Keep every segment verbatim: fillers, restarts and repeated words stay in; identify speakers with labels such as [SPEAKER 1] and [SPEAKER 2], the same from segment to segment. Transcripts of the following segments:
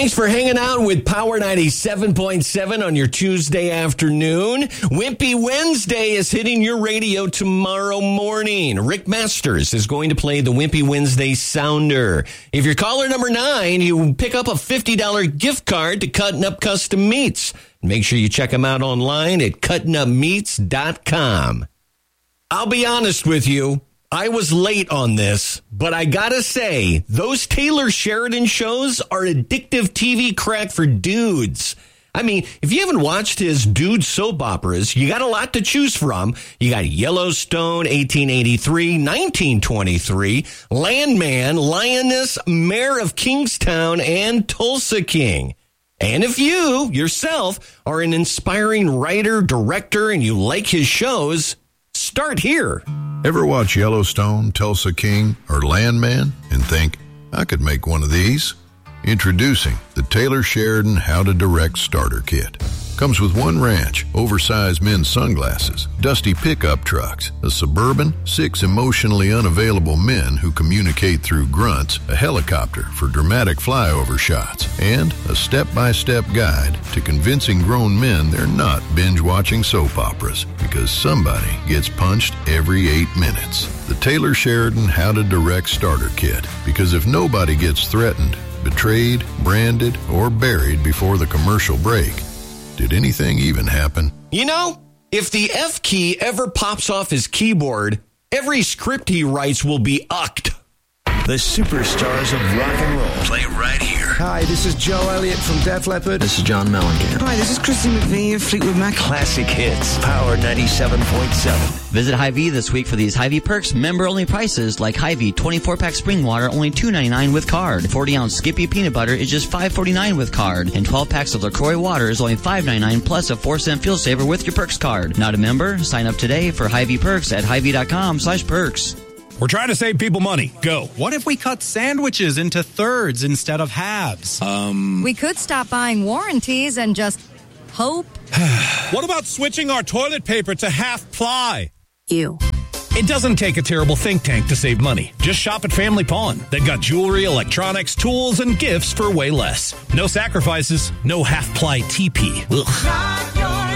[SPEAKER 1] Thanks for hanging out with Power ninety-seven point seven on your Tuesday afternoon. Wimpy Wednesday is hitting your radio tomorrow morning. Rick Masters is going to play the Wimpy Wednesday Sounder. If you're caller number nine, you pick up a fifty dollars gift card to Cutting Up Custom Meats. Make sure you check them out online at cutting up meats dot com. I'll be honest with you. I was late on this, but I gotta say, those Taylor Sheridan shows are addictive T V crack for dudes. I mean, if you haven't watched his dude soap operas, you got a lot to choose from. You got Yellowstone, eighteen eighty-three, nineteen twenty-three, Landman, Lioness, Mayor of Kingstown, and Tulsa King. And if you, yourself, are an inspiring writer, director, and you like his shows, start here.
[SPEAKER 2] Ever watch Yellowstone, Tulsa King, or Landman and think, I could make one of these? Introducing the Taylor Sheridan How to Direct Starter Kit. Comes with one ranch, oversized men's sunglasses, dusty pickup trucks, a Suburban, six emotionally unavailable men who communicate through grunts, a helicopter for dramatic flyover shots, and a step-by-step guide to convincing grown men they're not binge-watching soap operas because somebody gets punched every eight minutes. The Taylor Sheridan How to Direct Starter Kit, because if nobody gets threatened, betrayed, branded, or buried before the commercial break, did anything even happen?
[SPEAKER 1] You know, if the F key ever pops off his keyboard, every script he writes will be ucked.
[SPEAKER 3] The superstars of rock and roll play right here.
[SPEAKER 4] Hi, this is Joe Elliott from Def Leppard.
[SPEAKER 3] This is John Mellencamp.
[SPEAKER 5] Hi, this is Christine McVie of Fleetwood Mac.
[SPEAKER 3] Classic hits, Power ninety-seven point seven.
[SPEAKER 6] Visit Hy-Vee this week for these Hy-Vee Perks member-only prices like Hy-Vee twenty-four pack spring water only two ninety-nine with card. forty ounce Skippy peanut butter is just five forty-nine with card. And twelve packs of LaCroix water is only five ninety-nine plus a four cent fuel saver with your Perks card. Not a member? Sign up today for Hy-Vee Perks at Hy-Vee.com slash perks.
[SPEAKER 7] We're trying to save people money. Go.
[SPEAKER 8] What if we cut sandwiches into thirds instead of halves?
[SPEAKER 7] Um.
[SPEAKER 9] We could stop buying warranties and just hope.
[SPEAKER 7] What about switching our toilet paper to half ply?
[SPEAKER 9] Ew.
[SPEAKER 7] It doesn't take a terrible think tank to save money. Just shop at Family Pawn. They've got jewelry, electronics, tools, and gifts for way less. No sacrifices, no half-ply T P. Ugh.
[SPEAKER 10] Shop your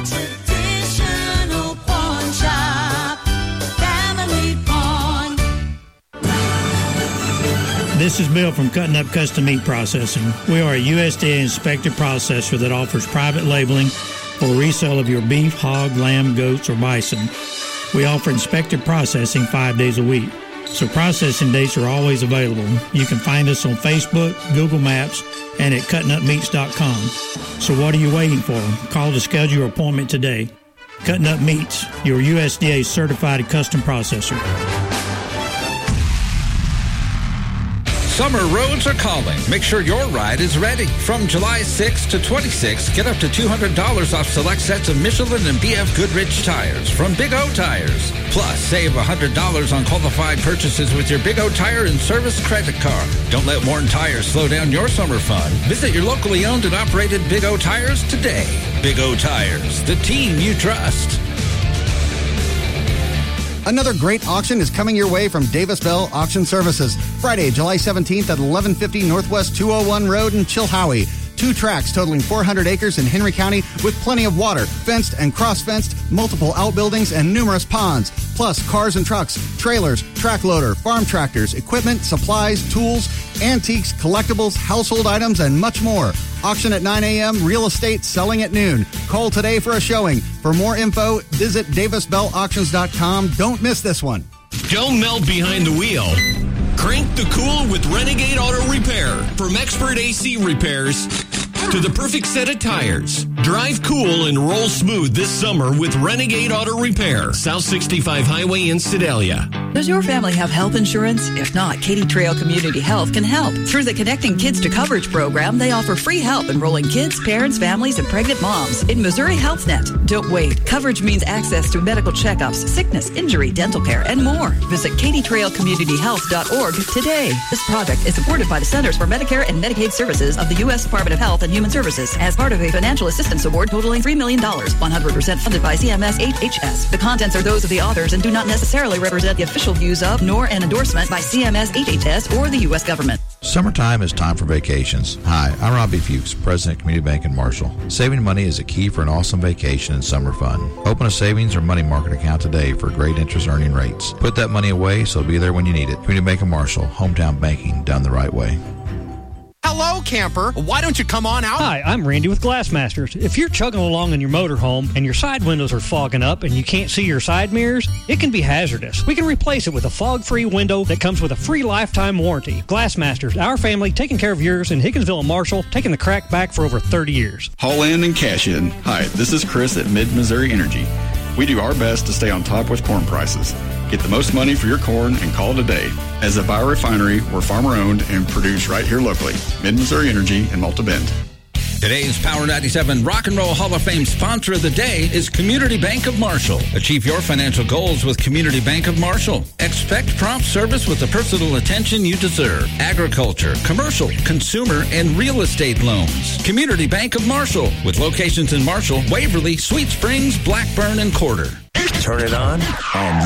[SPEAKER 10] traditional pawn shop. Family Pawn.
[SPEAKER 11] This is Bill from Cutting Up Custom Meat Processing. We are a U S D A-inspected processor that offers private labeling for resale of your beef, hog, lamb, goats, or bison. We offer inspected processing five days a week, so processing dates are always available. You can find us on Facebook, Google Maps, and at cutting up meats dot com. So what are you waiting for? Call to schedule your appointment today. Cutting Up Meats, your U S D A-certified custom processor.
[SPEAKER 12] Summer roads are calling. Make sure your ride is ready. From July sixth to twenty-sixth, get up to two hundred dollars off select sets of Michelin and B F Goodrich tires from Big O Tires. Plus, save one hundred dollars on qualified purchases with your Big O Tire and Service credit card. Don't let Morton Tires slow down your summer fun. Visit your locally owned and operated Big O Tires today. Big O Tires, the team you trust.
[SPEAKER 13] Another great auction is coming your way from Davis Bell Auction Services. Friday, July seventeenth at eleven fifty Northwest two oh one Road in Chilhowie. Two tracks totaling four hundred acres in Henry County with plenty of water, fenced and cross-fenced, multiple outbuildings, and numerous ponds. Plus, cars and trucks, trailers, track loader, farm tractors, equipment, supplies, tools, antiques, collectibles, household items, and much more. Auction at nine a.m., real estate selling at noon. Call today for a showing. For more info, visit davis bell auctions dot com. Don't miss this one.
[SPEAKER 1] Don't melt behind the wheel. Crank the cool with Renegade Auto Repair. From expert A C repairs to the perfect set of tires. Drive cool and roll smooth this summer with Renegade Auto Repair. South sixty-five Highway in Sedalia.
[SPEAKER 14] Does your family have health insurance? If not, Katy Trail Community Health can help. Through the Connecting Kids to Coverage program, they offer free help enrolling kids, parents, families, and pregnant moms in Missouri HealthNet. Don't wait. Coverage means access to medical checkups, sickness, injury, dental care, and more. Visit katy trail community health dot org today. This project is supported by the Centers for Medicare and Medicaid Services of the U S Department of Health and Human Services as part of a financial assistance award totaling three million dollars, one hundred percent funded by C M S H H S. The contents are those of the authors and do not necessarily represent the official views of nor an endorsement by C M S H H S or the U S government.
[SPEAKER 15] Summertime is time for vacations. Hi, I'm Robbie Fuchs, President of Community Bank in Marshall. Saving money is a key for an awesome vacation and summer fun. Open a savings or money market account today for great interest earning rates. Put that money away so it'll be there when you need it. Community Bank of Marshall, hometown banking done the right way.
[SPEAKER 16] Hello, camper. Why don't you come on out?
[SPEAKER 17] Hi, I'm Randy with Glassmasters. If you're chugging along in your motorhome and your side windows are fogging up and you can't see your side mirrors, it can be hazardous. We can replace it with a fog-free window that comes with a free lifetime warranty. Glassmasters, our family taking care of yours in Higginsville and Marshall, taking the crack back for over thirty years.
[SPEAKER 18] Haul in and cash in. Hi, this is Chris at Mid-Missouri Energy. We do our best to stay on top with corn prices. Get the most money for your corn and call it a day. As a biorefinery, we're farmer-owned and produced right here locally. Mid-Missouri Energy in Malta Bend.
[SPEAKER 12] Today's Power ninety-seven Rock and Roll Hall of Fame sponsor of the day is Community Bank of Marshall. Achieve your financial goals with Community Bank of Marshall. Expect prompt service with the personal attention you deserve. Agriculture, commercial, consumer, and real estate loans. Community Bank of Marshall, with locations in Marshall, Waverly, Sweet Springs, Blackburn, and Corder.
[SPEAKER 3] Turn it on and